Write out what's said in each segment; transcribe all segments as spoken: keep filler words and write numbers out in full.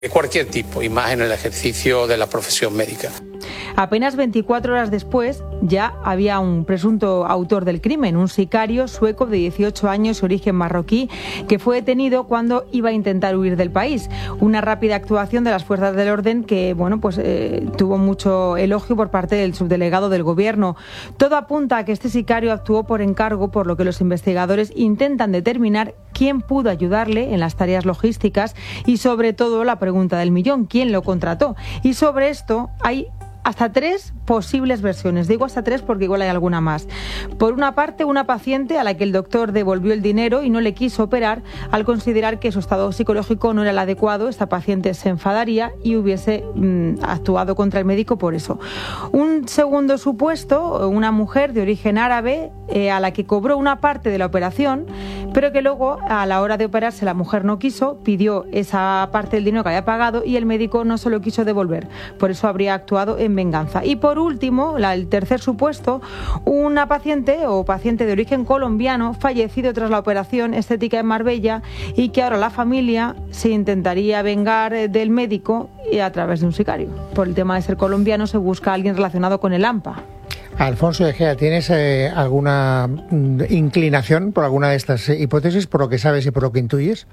De cualquier tipo, y más en el ejercicio de la profesión médica. Apenas veinticuatro horas después ya había un presunto autor del crimen, un sicario sueco de dieciocho años, origen marroquí, que fue detenido cuando iba a intentar huir del país. Una rápida actuación de las fuerzas del orden que, bueno, pues eh, tuvo mucho elogio por parte del subdelegado del gobierno. Todo apunta a que este sicario actuó por encargo, por lo que los investigadores intentan determinar quién pudo ayudarle en las tareas logísticas y, sobre todo, la pregunta del millón, ¿quién lo contrató? Y sobre esto hay hasta tres posibles versiones. Digo hasta tres porque igual hay alguna más. Por una parte, una paciente a la que el doctor devolvió el dinero y no le quiso operar al considerar que su estado psicológico no era el adecuado. Esta paciente se enfadaría y hubiese mmm, actuado contra el médico por eso. Un segundo supuesto, una mujer de origen árabe eh, a la que cobró una parte de la operación, pero que luego a la hora de operarse la mujer no quiso, pidió esa parte del dinero que había pagado y el médico no se lo quiso devolver. Por eso habría actuado en venganza. Y por último, la, el tercer supuesto, una paciente o paciente de origen colombiano fallecido tras la operación estética en Marbella y que ahora la familia se intentaría vengar del médico y a través de un sicario. Por el tema de ser colombiano se busca a alguien relacionado con el AMPA. Alfonso Egea, ¿tienes eh, alguna inclinación por alguna de estas eh, hipótesis, por lo que sabes y por lo que intuyes?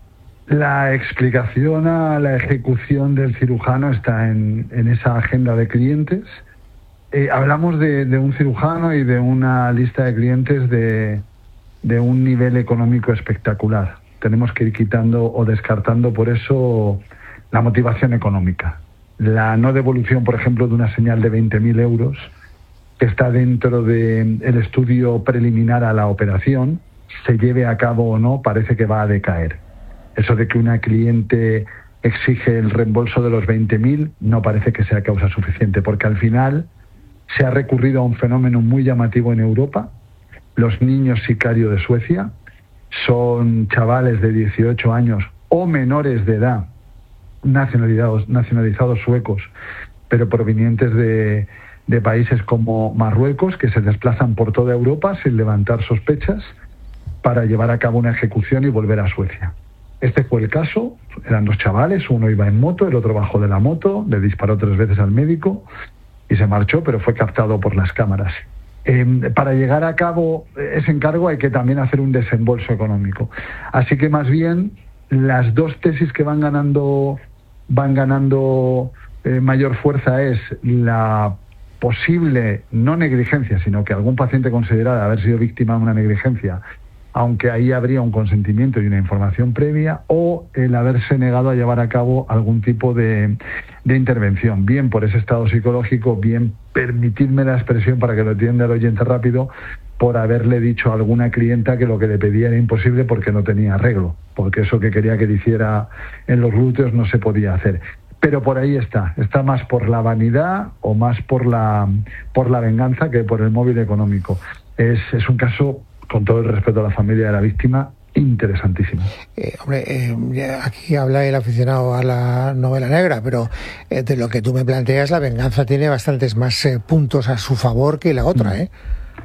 La explicación a la ejecución del cirujano está en, en esa agenda de clientes. Eh, hablamos de, de un cirujano y de una lista de clientes de, de un nivel económico espectacular. Tenemos que ir quitando o descartando por eso la motivación económica. La no devolución, por ejemplo, de una señal de veinte mil euros que está dentro del estudio preliminar a la operación, se lleve a cabo o no, parece que va a decaer. Eso de que una cliente exige el reembolso de los veinte mil no parece que sea causa suficiente, porque al final se ha recurrido a un fenómeno muy llamativo en Europa. Los niños sicario de Suecia son chavales de dieciocho años o menores de edad, nacionalizados, nacionalizados suecos, pero provenientes de, de países como Marruecos, que se desplazan por toda Europa sin levantar sospechas para llevar a cabo una ejecución y volver a Suecia. Este fue el caso, eran dos chavales, uno iba en moto, el otro bajó de la moto, le disparó tres veces al médico y se marchó, pero fue captado por las cámaras. Eh, para llegar a cabo ese encargo hay que también hacer un desembolso económico. Así que más bien las dos tesis que van ganando, van ganando eh, mayor fuerza es la posible no negligencia, sino que algún paciente considerara haber sido víctima de una negligencia, aunque ahí habría un consentimiento y una información previa, o el haberse negado a llevar a cabo algún tipo de, de intervención, bien por ese estado psicológico, bien, permitidme la expresión para que lo entienda el oyente rápido, por haberle dicho a alguna clienta que lo que le pedía era imposible porque no tenía arreglo, porque eso que quería que le hiciera en los glúteos no se podía hacer. Pero por ahí está, está más por la vanidad o más por la, por la venganza que por el móvil económico. Es, es un caso, con todo el respeto a la familia de la víctima, interesantísimo. Eh, hombre, eh, aquí habla el aficionado a la novela negra, pero eh, de lo que tú me planteas, la venganza tiene bastantes más eh, puntos a su favor que la otra, ¿eh?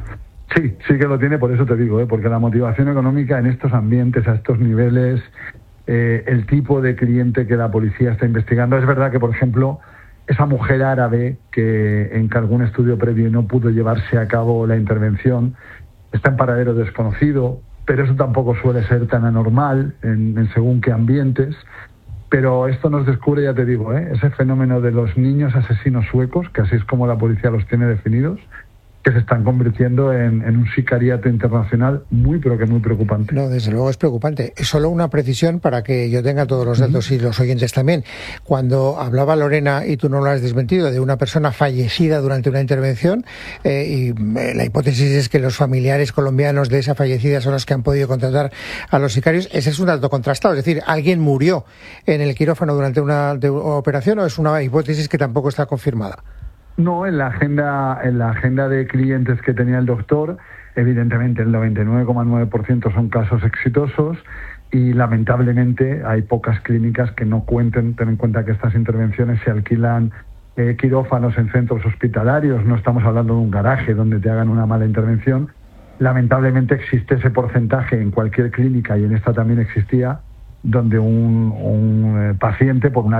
Sí, sí que lo tiene, por eso te digo, ¿eh? Porque la motivación económica en estos ambientes, a estos niveles, eh, el tipo de cliente que la policía está investigando, es verdad que, por ejemplo, esa mujer árabe que encargó un estudio previo y no pudo llevarse a cabo la intervención, está en paradero desconocido, pero eso tampoco suele ser tan anormal en, en según qué ambientes. Pero esto nos descubre, ya te digo, ¿eh? ese fenómeno de los niños asesinos suecos, que así es como la policía los tiene definidos, que se están convirtiendo en, en un sicariato internacional muy, pero que muy preocupante. No, desde luego es preocupante. Solo una precisión para que yo tenga todos los datos uh-huh. y los oyentes también. Cuando hablaba Lorena, y tú no lo has desmentido, de una persona fallecida durante una intervención, eh, y eh, la hipótesis es que los familiares colombianos de esa fallecida son los que han podido contratar a los sicarios, ese es un dato contrastado. Es decir, ¿alguien murió en el quirófano durante una, de, una operación o es una hipótesis que tampoco está confirmada? No, en la agenda en la agenda de clientes que tenía el doctor, evidentemente el noventa y nueve coma nueve por ciento son casos exitosos y lamentablemente hay pocas clínicas que no cuenten, ten en cuenta que estas intervenciones se alquilan eh, quirófanos en centros hospitalarios, no estamos hablando de un garaje donde te hagan una mala intervención. Lamentablemente existe ese porcentaje en cualquier clínica y en esta también existía donde un, un paciente por una